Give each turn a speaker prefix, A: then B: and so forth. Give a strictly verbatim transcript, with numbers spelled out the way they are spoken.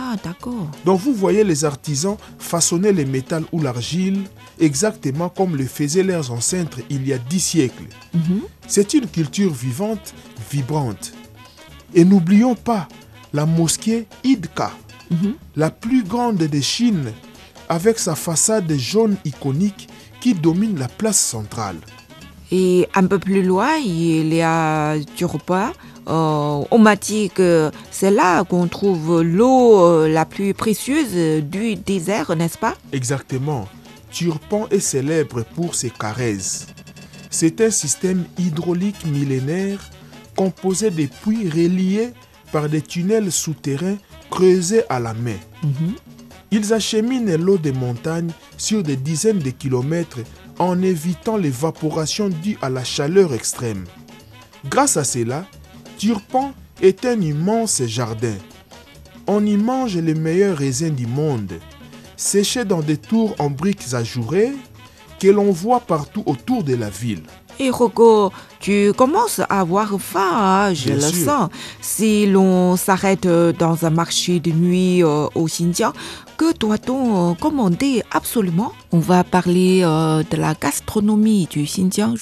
A: Ah, d'accord.
B: Donc vous voyez les artisans façonner les métals ou l'argile exactement comme le faisaient leurs ancêtres il y a dix siècles.
A: Mhm.
B: C'est une culture vivante, vibrante. Et n'oublions pas la mosquée Idka,
A: Mhm.
B: la plus grande de Chine, avec sa façade jaune iconique qui domine la place centrale.
A: Et un peu plus loin, il y a Turban. Euh, on m'a dit que c'est là qu'on trouve l'eau euh, la plus précieuse du désert, n'est-ce pas?
B: Exactement. Turpan est célèbre pour ses carèzes. C'est un système hydraulique millénaire composé de puits reliés par des tunnels souterrains creusés à la main.
A: Mhm.
B: Ils acheminent l'eau des montagnes sur des dizaines de kilomètres en évitant l'évaporation due à la chaleur extrême. Grâce à cela, Turpan est un immense jardin. On y mange les meilleurs raisins du monde, séchés dans des tours en briques ajourées que l'on voit partout autour de la ville.
A: Et Rocco, tu commences à avoir faim, hein, je
B: Bien
A: le
B: sûr.
A: sens. Si l'on s'arrête euh, dans un marché de nuit euh, au Xinjiang, que doit-on euh, commander absolument? On va parler euh, de la gastronomie du Xinjiang